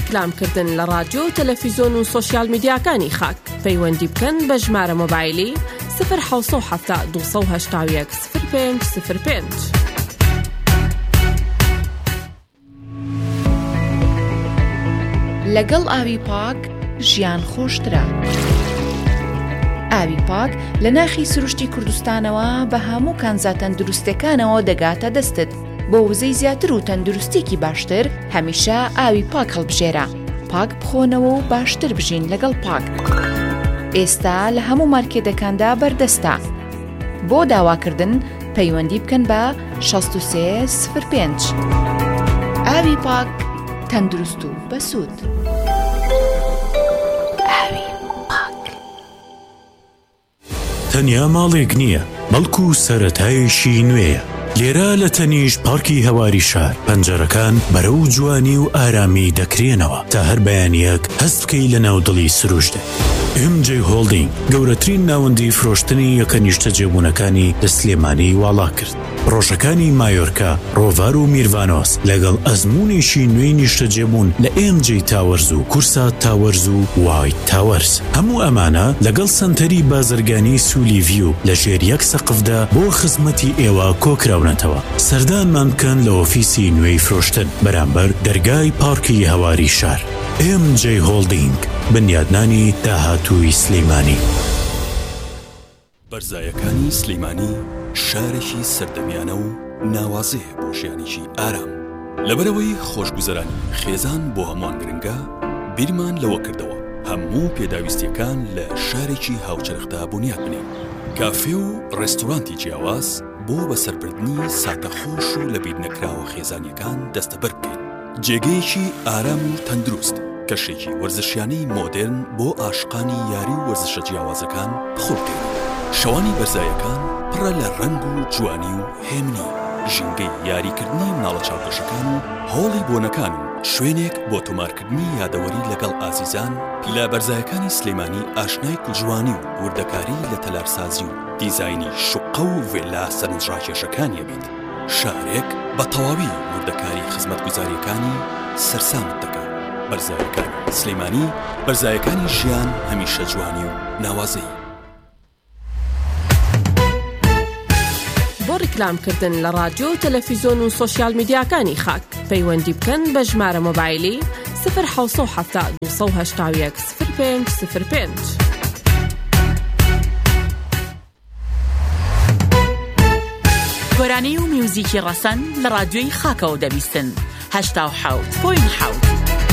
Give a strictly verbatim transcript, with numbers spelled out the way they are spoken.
ڕیکلامکردن لە رادیۆ تەلەڤیزۆن و سۆشیال میدیاکانی خاک پەیوەندی بکەن بە ژمارە مۆبایلی صفر حوت هەفتا دووسەد و هەشتا و یەک صفر پێنج صفر پێنج. لەگەڵ ئاوی پاک ژیان خۆشترە. ئاوی پاک لە ناخی سروشتی کوردستانەوە بە هەموو کانزا تەندروستەکانەوە دەگاتە دەستت. بۆ وزەی زیاتر و تەندروستێکی باشتر هەمیشە ئاوی پاک هەڵبژێرە. پاک بخۆنەوە و باشتر بژین لەگەڵ پاک. ئێستا لە هەموو مارکێتەکاندا بەردەستە. بۆ داواکردن پەیوەندی بکەن بە شەست و سێ صفر پێنج. ئاوی پاک تەندروست و بەسوود. ئاوی پاک تەنیا ماڵێک نییە، بەڵکو سەرەتایشی نوێیە. لێرە لە تەنیش پارکی هەواری شار پەنجەرەکان بەرەو جوانی و ئارامی دەکرێنەوە تا هەر بەیانیەک هەست بکەی لە ناودڵی سروشتە. ئێم جێ هۆڵدینگ گەورەترین ناوەندی فرۆشتنی یەکە نیشتە جێبوونەکانی لە سلێمانی واڵا کرد. ڕۆژەکانی مایۆرکا، ڕۆڤار و میروانۆس لەگەڵ ئەزموونێکی نوێی نیشتە جێبوون لە ئێم جێ تاوەرز و کورسا تاوەرز و وایت تاوەرز. هەموو ئەمانە لەگەڵ سنتەری بازرگانی سولی ڤیو لە ژێر یەک سەقفدا بۆ خزمەتی ئێوە کۆکراونەتەوە. سەردانمان بکەن لە ئۆفیسی نوێی فرۆشتن بەرامبەر دەرگای پارکی هەواری شار. ئێم جێ هۆڵدینگ، بنیادنانی داهاتووی سلێمانی. بەرزایەکانی سلێمانی شارێکی سەردەمیانە و ناوازەیە بۆ ژیانێکی ئارام. لەبەرەوەی خۆشگوزەرانی خێزان بۆ هەمووان گرنگە، بیرمان لەوە کردەوە هەموو پێداویستیەکان لە شارێکی هاوچەرخدا بنیاد بنین. کافێ و ڕێستۆرانتی جیاواز بۆ بەسەربردنی ساتەخۆش و لە بیر نەکراوە خێزانیەکان دەستەبەر بکەین. جێگەیەکی ئارام و تەندروست، کەشێکی وەرزشیانەی مۆدرن بۆ ئاشقانی یاری و وەرزشە جیاوازەکان بخۆڵکەین. شەوانی بەرزایەکان پڕە لە ڕەنگ و جوانی و هێمنی، ژینگەی یاریکردنی مناڵە چاوپۆشەکان و هۆڵی بۆنەکان و شوێنێک بۆ تۆمارکردنی یادەوەری لەگەڵ ئازیزان. لە بەرزایەکانی سلێمانی ئاشنای کوجوانی و وردەکاری لە تەلارسازی و دیزاینی شوقە و ڤێلا سەرنجڕاکێشەکانیە بیت. شارێک بە تەواوی وردەکاری خزمەتگوزاریەکانی سەرسامت دەکات. بەرزایەکانی سلێمانی، بەرزایەکانی ژیان هەمیشە جوانی و ناوازەیی. بۆ ڕیکلامکردن لە رادیۆ تەلەڤیزۆن و سۆشیال میدیاکانی خاک پەیوەندی بکەن بە ژمارە مۆبایلی صفر حوت هەفتا دووسەد و هەشتا و یەک صفر پێنج صفر پێنج. گۆرانەی و میوزیکی ڕەسەن لە رادیۆی خاکەوە دەبیستن. هەشتا و حەوت پۆینت حەوت.